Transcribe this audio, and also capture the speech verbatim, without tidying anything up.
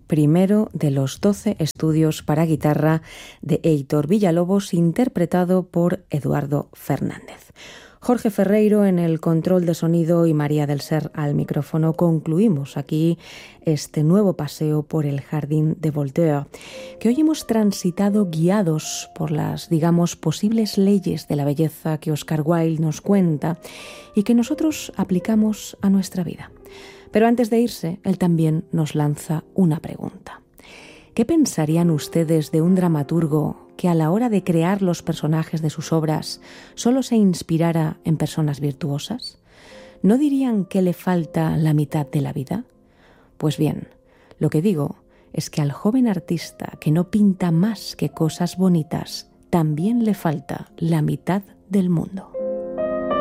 primero de los doce estudios para guitarra de Heitor Villa-Lobos, interpretado por Eduardo Fernández. Jorge Ferreiro en el control de sonido y María del Ser al micrófono. Concluimos aquí este nuevo paseo por el jardín de Voltaire, que hoy hemos transitado guiados por las, digamos, posibles leyes de la belleza que Oscar Wilde nos cuenta y que nosotros aplicamos a nuestra vida. Pero antes de irse, él también nos lanza una pregunta. ¿Qué pensarían ustedes de un dramaturgo que a la hora de crear los personajes de sus obras solo se inspirara en personas virtuosas? ¿No dirían que le falta la mitad de la vida? Pues bien, lo que digo es que al joven artista que no pinta más que cosas bonitas, también le falta la mitad del mundo.